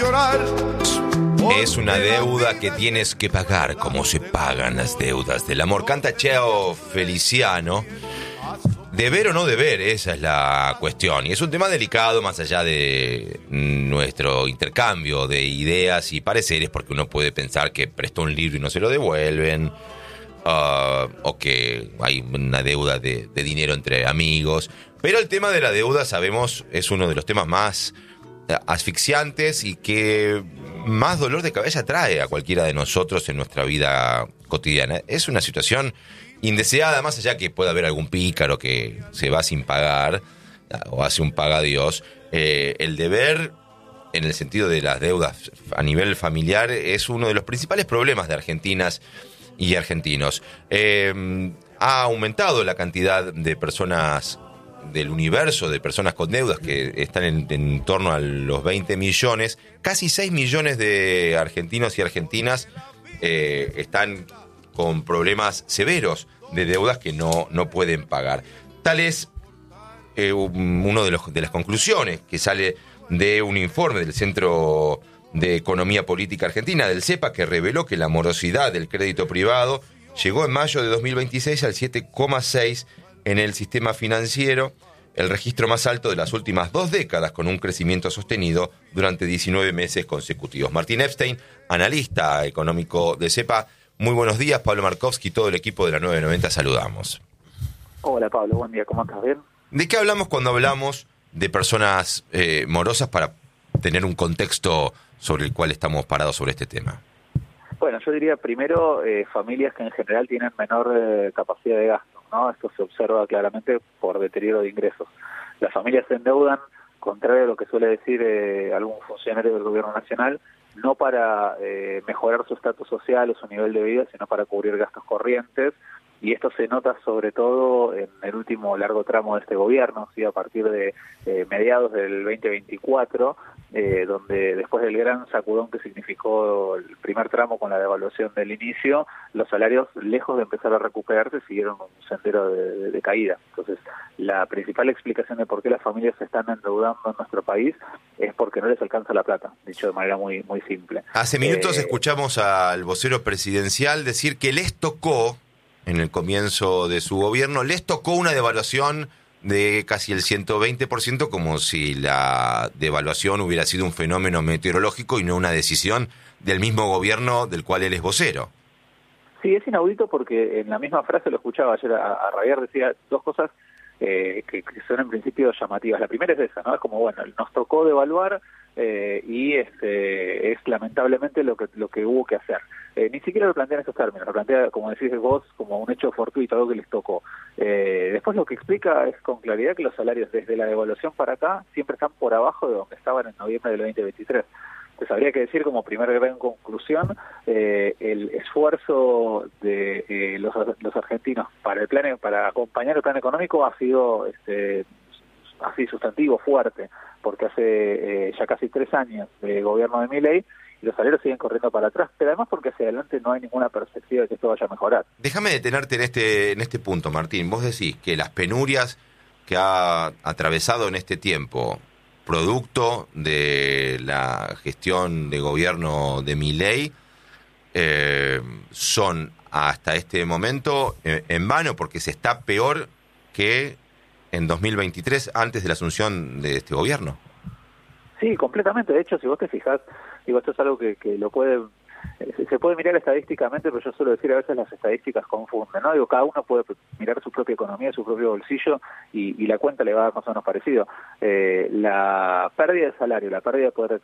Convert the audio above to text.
llorar. Es una deuda que tienes que pagar, como se pagan las deudas del amor. Canta Cheo Feliciano. Deber o no deber, esa es la cuestión. Y es un tema delicado más allá de nuestro intercambio de ideas y pareceres, porque uno puede pensar que prestó un libro y no se lo devuelven, o que hay una deuda de dinero entre amigos. Pero el tema de la deuda, sabemos, es uno de los temas más asfixiantes y que más dolor de cabeza trae a cualquiera de nosotros en nuestra vida cotidiana. Es una situación indeseada, más allá que pueda haber algún pícaro que se va sin pagar o hace un paga Dios. El deber, en el sentido de las deudas a nivel familiar, es uno de los principales problemas de argentinas y argentinos. Ha aumentado la cantidad de personas del universo de personas con deudas, que están en torno a los 20 millones. Casi 6 millones de argentinos y argentinas están con problemas severos de deudas que no pueden pagar. Tal es uno de las conclusiones que sale de un informe del Centro de Economía Política Argentina, del CEPA, que reveló que la morosidad del crédito privado llegó en mayo de 2026 al 7,6% en el sistema financiero, el registro más alto de las últimas 2 décadas, con un crecimiento sostenido durante 19 meses consecutivos. Martín Epstein, analista económico de CEPA. Muy buenos días, Pablo Markovsky y todo el equipo de la 990, saludamos. Hola Pablo, buen día, ¿cómo estás? ¿Bien? ¿De qué hablamos cuando hablamos de personas morosas, para tener un contexto sobre el cual estamos parados sobre este tema? Bueno, yo diría primero familias que en general tienen menor capacidad de gasto, ¿no? Esto se observa claramente por deterioro de ingresos. Las familias se endeudan, contrario a lo que suele decir algún funcionario del gobierno nacional, no para mejorar su estatus social o su nivel de vida, sino para cubrir gastos corrientes, y esto se nota sobre todo en el último largo tramo de este gobierno, ¿sí? A partir de mediados del 2024, donde después del gran sacudón que significó el primer tramo con la devaluación del inicio, los salarios, lejos de empezar a recuperarse, siguieron un sendero de caída. Entonces, la principal explicación de por qué las familias se están endeudando en nuestro país es porque no les alcanza la plata, dicho de manera muy, muy simple. Hace minutos escuchamos al vocero presidencial decir que les tocó, en el comienzo de su gobierno, les tocó una devaluación de casi el 120%, como si la devaluación hubiera sido un fenómeno meteorológico y no una decisión del mismo gobierno del cual él es vocero. Sí, es inaudito porque en la misma frase, lo escuchaba ayer a Javier, decía dos cosas que son en principio llamativas. La primera es esa, ¿no? Es como, bueno, nos tocó devaluar y es lamentablemente lo que hubo que hacer. Ni siquiera lo plantea en esos términos, lo plantea, como decís vos, como un hecho fortuito, algo que les tocó. Después lo que explica es con claridad que los salarios desde la devaluación para acá siempre están por abajo de donde estaban en noviembre del 2023. Entonces habría que decir, como primera gran conclusión, el esfuerzo de los argentinos para acompañar el plan económico ha sido así sustantivo, fuerte, porque hace ya casi 3 años de gobierno de Milei y los salarios siguen corriendo para atrás, pero además porque hacia adelante no hay ninguna perspectiva de que esto vaya a mejorar. Déjame detenerte en este punto, Martín. Vos decís que las penurias que ha atravesado en este tiempo, producto de la gestión de gobierno de Milei, son hasta este momento en vano, porque se está peor que en 2023, antes de la asunción de este gobierno. Sí, completamente. De hecho, si vos te fijás, digo, esto es algo que lo puede... Se puede mirar estadísticamente, pero yo suelo decir a veces las estadísticas confunden, ¿no? Digo, cada uno puede mirar su propia economía, su propio bolsillo, y la cuenta le va a dar más o menos parecido. La pérdida de salario, la pérdida de poder